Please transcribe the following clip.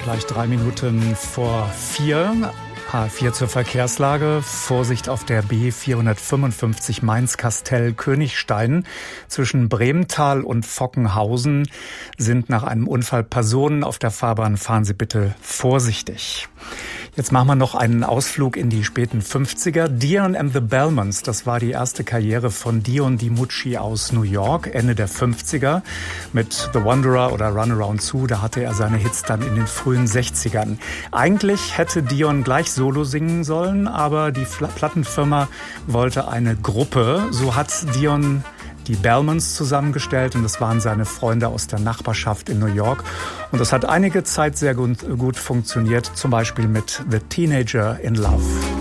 gleich 3 Minuten vor 4. H4 zur Verkehrslage. Vorsicht auf der B455 Mainz-Kastell-Königstein. Zwischen Bremental und Fockenhausen sind nach einem Unfall Personen auf der Fahrbahn. Fahren Sie bitte vorsichtig. Jetzt machen wir noch einen Ausflug in die späten 50er. Dion and the Belmonts, das war die erste Karriere von Dion DiMucci aus New York, Ende der 50er. Mit The Wanderer oder Run Around Sue, da hatte er seine Hits dann in den frühen 60ern. Eigentlich hätte Dion gleich Solo singen sollen, aber die Plattenfirma wollte eine Gruppe. So hat Dion die Belmonts zusammengestellt und das waren seine Freunde aus der Nachbarschaft in New York. Und das hat einige Zeit sehr gut funktioniert, zum Beispiel mit The Teenager in Love.